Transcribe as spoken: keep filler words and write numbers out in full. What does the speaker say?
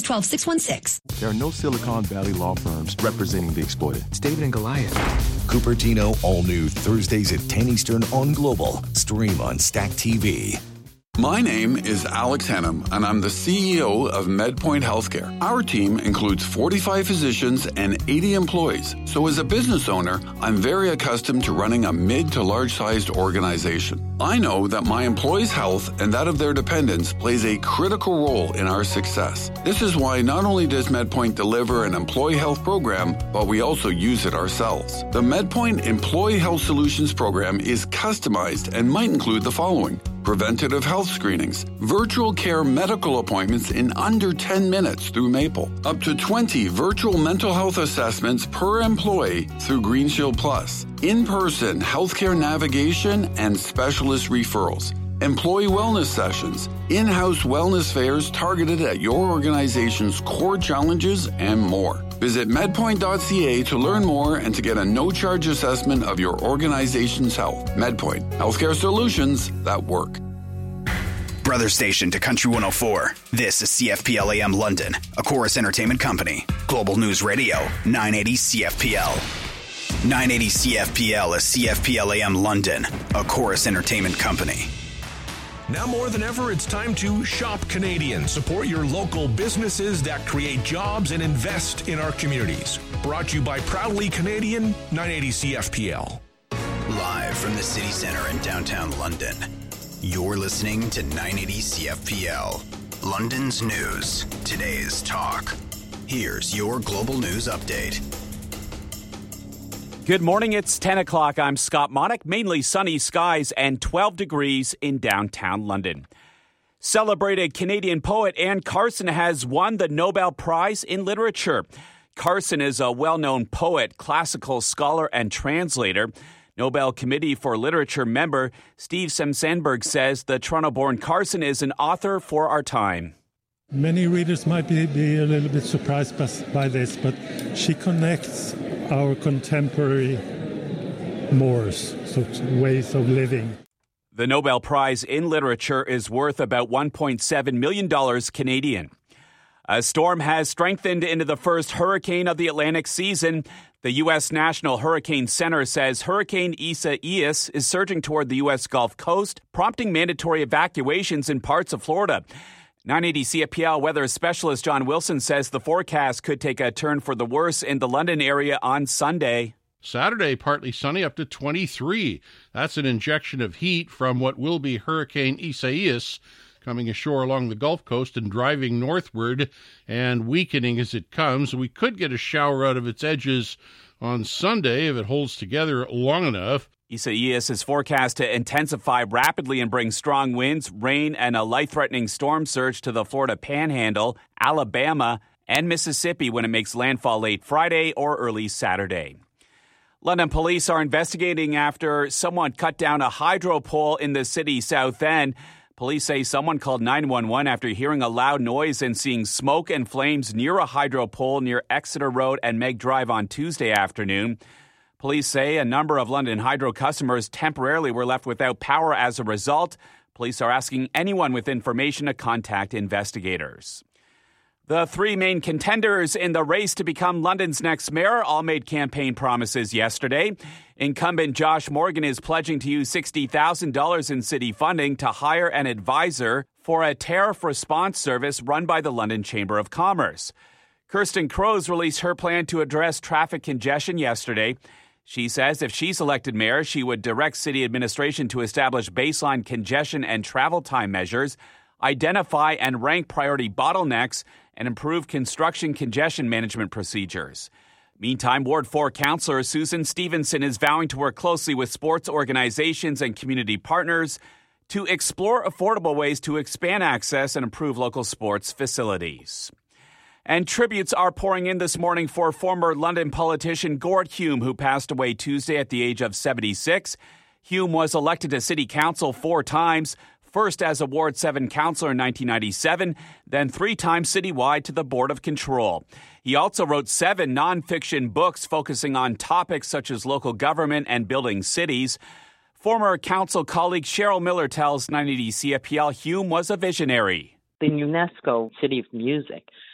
one two six one six. There are no Silicon Valley law firms representing the exploited. It's David and Goliath. Cupertino, all new Thursdays at ten Eastern on Global. Stream on Stack T V. My name is Alex Hannum, and I'm the C E O of MedPoint Healthcare. Our team includes forty-five physicians and eighty employees. So as a business owner, I'm very accustomed to running a mid to large-sized organization. I know that my employees' health and that of their dependents plays a critical role in our success. This is why not only does MedPoint deliver an employee health program, but we also use it ourselves. The MedPoint Employee Health Solutions program is customized and might include the following: preventative health screenings, virtual care medical appointments in under ten minutes through Maple, up to twenty virtual mental health assessments per employee through GreenShield Plus, in-person healthcare navigation and specialist referrals, employee wellness sessions, in-house wellness fairs targeted at your organization's core challenges, and more. Visit medpoint dot c a to learn more and to get a no-charge assessment of your organization's health. MedPoint, healthcare solutions that work. Brother station to Country one oh four. This is C F P L A M London, a Chorus Entertainment Company. Global News Radio, nine eighty C F P L. nine eighty C F P L is C F P L A M London, a Chorus Entertainment Company. Now more than ever, it's time to shop Canadian. Support your local businesses that create jobs and invest in our communities. Brought to you by Proudly Canadian, nine eighty C F P L. Live from the city center in downtown London, you're listening to nine eighty C F P L. London's news, today's talk. Here's your global news update. Good morning, it's ten o'clock. I'm Scott Monick. Mainly sunny skies and twelve degrees in downtown London. Celebrated Canadian poet Anne Carson has won the Nobel Prize in Literature. Carson is a well-known poet, classical scholar, and translator. Nobel Committee for Literature member Steve Semsenberg says the Toronto-born Carson is an author for our time. Many readers might be, be a little bit surprised by, by this, but she connects our contemporary mores, so ways of living. The Nobel Prize in Literature is worth about one point seven million dollars Canadian. A storm has strengthened into the first hurricane of the Atlantic season. The U S National Hurricane Center says Hurricane Isaias is surging toward the U S Gulf Coast, prompting mandatory evacuations in parts of Florida. nine eighty C F P L weather specialist John Wilson says the forecast could take a turn for the worse in the London area on Sunday. Saturday, partly sunny up to twenty-three. That's an injection of heat from what will be Hurricane Isaias, coming ashore along the Gulf Coast and driving northward and weakening as it comes. We could get a shower out of its edges on Sunday if it holds together long enough. Isaias is forecast to intensify rapidly and bring strong winds, rain, and a life-threatening storm surge to the Florida Panhandle, Alabama, and Mississippi when it makes landfall late Friday or early Saturday. London police are investigating after someone cut down a hydro pole in the city's south end. Police say someone called nine one one after hearing a loud noise and seeing smoke and flames near a hydro pole near Exeter Road and Meg Drive on Tuesday afternoon. Police say a number of London Hydro customers temporarily were left without power as a result. Police are asking anyone with information to contact investigators. The three main contenders in the race to become London's next mayor all made campaign promises yesterday. Incumbent Josh Morgan is pledging to use sixty thousand dollars in city funding to hire an advisor for a tariff response service run by the London Chamber of Commerce. Kirsten Crows released her plan to address traffic congestion yesterday. She says if she's elected mayor, she would direct city administration to establish baseline congestion and travel time measures, identify and rank priority bottlenecks, and improve construction congestion management procedures. Meantime, Ward four Councillor Susan Stevenson is vowing to work closely with sports organizations and community partners to explore affordable ways to expand access and improve local sports facilities. And tributes are pouring in this morning for former London politician Gord Hume, who passed away Tuesday at the age of seventy-six. Hume was elected to City Council four times, first as a Ward seven councillor in nineteen ninety-seven, then three times citywide to the Board of Control. He also wrote seven nonfiction books focusing on topics such as local government and building cities. Former council colleague Cheryl Miller tells nine eighty C F P L Hume was a visionary. The UNESCO City of Music